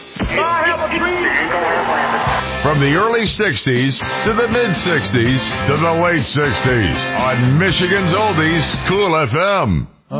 I have a dream. From the early 60s to the mid-60s to the late 60s on Michigan's Oldies, Cool FM.